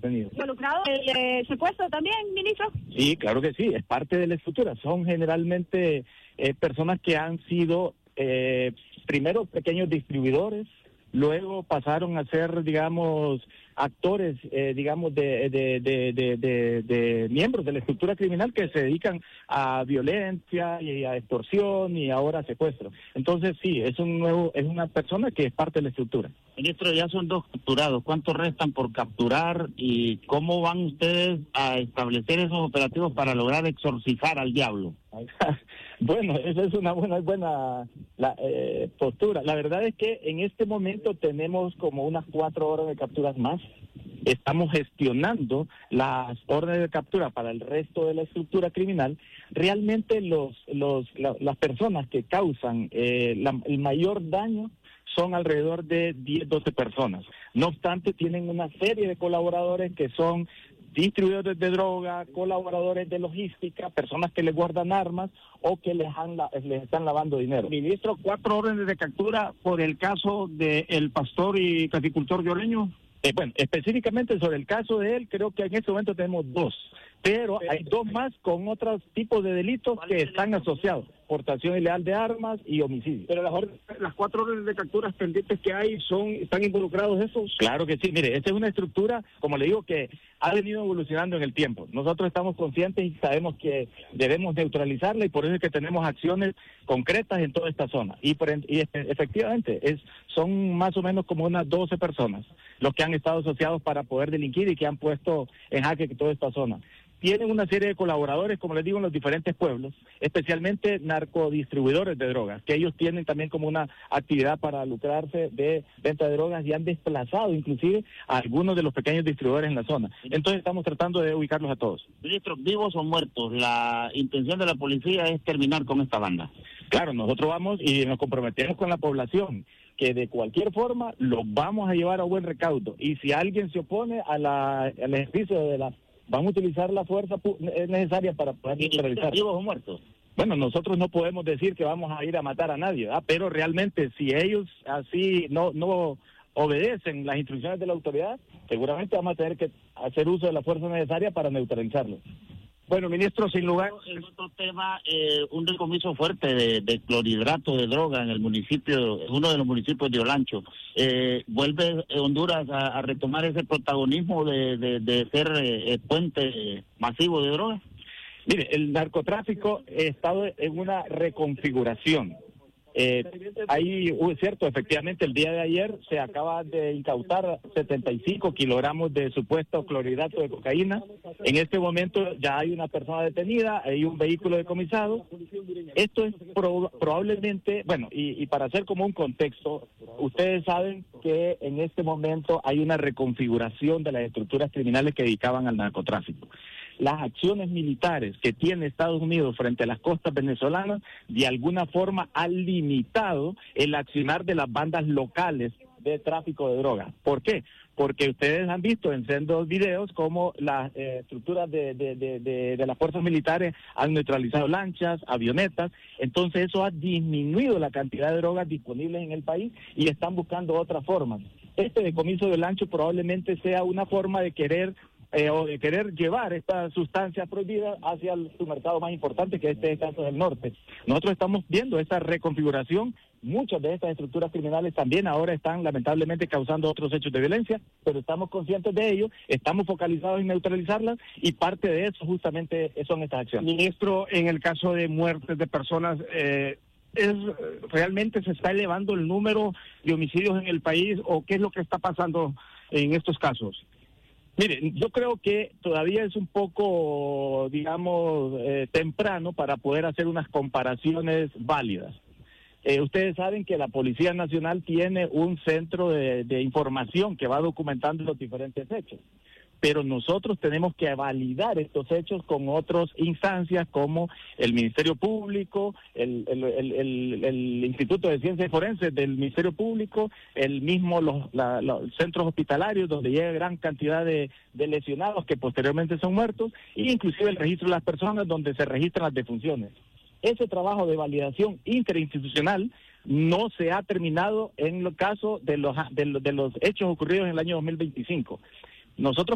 detenidos. ¿Involucrado el secuestro también, ministro? Sí, claro que sí, es parte de la estructura. Son generalmente personas que han sido primero pequeños distribuidores, luego pasaron a ser, digamos, actores, digamos, de miembros de la estructura criminal que se dedican a violencia y a extorsión y ahora a secuestro. Entonces sí, es una persona que es parte de la estructura. Ministro, ya son 2 capturados. ¿Cuántos restan por capturar y cómo van ustedes a establecer esos operativos para lograr exorcizar al diablo? Bueno, esa es una buena postura. La verdad es que en este momento tenemos como unas 4 horas de capturas más. Estamos gestionando las órdenes de captura para el resto de la estructura criminal. Realmente las personas que causan el mayor daño son alrededor de 10, 12 personas. No obstante, tienen una serie de colaboradores que son distribuidores de droga, colaboradores de logística, personas que les guardan armas o que les están lavando dinero. Ministro, 4 órdenes de captura por el caso del pastor y caficultor de Oreño. Bueno, específicamente sobre el caso de él, creo que en este momento tenemos 2, pero hay 2 más con otros tipos de delitos que están asociados, portación ilegal de armas y homicidio. Pero las 4 órdenes de capturas pendientes que hay, ¿están involucrados esos? Claro que sí, mire, esta es una estructura, como le digo, que ha venido evolucionando en el tiempo. Nosotros estamos conscientes y sabemos que debemos neutralizarla y por eso es que tenemos acciones concretas en toda esta zona. Y efectivamente, son más o menos como unas 12 personas los que han estado asociados para poder delinquir y que han puesto en jaque toda esta zona. Tienen una serie de colaboradores, como les digo, en los diferentes pueblos, especialmente narcodistribuidores de drogas, que ellos tienen también como una actividad para lucrarse de venta de drogas y han desplazado inclusive a algunos de los pequeños distribuidores en la zona. Entonces estamos tratando de ubicarlos a todos. Ministro, vivos o muertos, la intención de la policía es terminar con esta banda. Claro, nosotros vamos y nos comprometemos con la población que de cualquier forma los vamos a llevar a buen recaudo. Y si alguien se opone al ejercicio de vamos a utilizar la fuerza necesaria para poder neutralizar. ¿Vivos o muertos? Bueno, nosotros no podemos decir que vamos a ir a matar a nadie, ¿verdad? Pero realmente si ellos así no obedecen las instrucciones de la autoridad, seguramente vamos a tener que hacer uso de la fuerza necesaria para neutralizarlos. Bueno, ministro, sin lugar... En otro tema, un decomiso fuerte de clorhidrato de droga en uno de los municipios de Olancho. ¿Vuelve Honduras a retomar ese protagonismo de ser puente masivo de droga? Mire, el narcotráfico ha estado en una reconfiguración. Cierto, efectivamente el día de ayer se acaba de incautar 75 kilogramos de supuesto clorhidrato de cocaína. En este momento ya hay una persona detenida, hay un vehículo decomisado. Esto es probablemente, bueno, y para hacer como un contexto, ustedes saben que en este momento hay una reconfiguración de las estructuras criminales que dedicaban al narcotráfico. Las acciones militares que tiene Estados Unidos frente a las costas venezolanas de alguna forma han limitado el accionar de las bandas locales de tráfico de drogas. ¿Por qué? Porque ustedes han visto en sendos videos cómo las estructuras de las fuerzas militares han neutralizado lanchas, avionetas, entonces eso ha disminuido la cantidad de drogas disponibles en el país y están buscando otras formas. Este decomiso del Lancho probablemente sea una forma de querer llevar esta sustancia prohibida hacia su mercado más importante, que es el caso del norte. Nosotros estamos viendo esa reconfiguración. Muchas de estas estructuras criminales también ahora están lamentablemente causando otros hechos de violencia, pero estamos conscientes de ello, estamos focalizados en neutralizarlas y parte de eso justamente son estas acciones. Ministro, en el caso de muertes de personas, ¿realmente se está elevando el número de homicidios en el país o qué es lo que está pasando en estos casos? Mire, yo creo que todavía es un poco, digamos, temprano para poder hacer unas comparaciones válidas. Ustedes saben que la Policía Nacional tiene un centro de información que va documentando los diferentes hechos. Pero nosotros tenemos que validar estos hechos con otras instancias como el Ministerio Público, el Instituto de Ciencias Forenses del Ministerio Público, los centros hospitalarios donde llega gran cantidad de lesionados que posteriormente son muertos, e inclusive el registro de las personas donde se registran las defunciones. Ese trabajo de validación interinstitucional no se ha terminado en el caso de los hechos ocurridos en el año 2025. Nosotros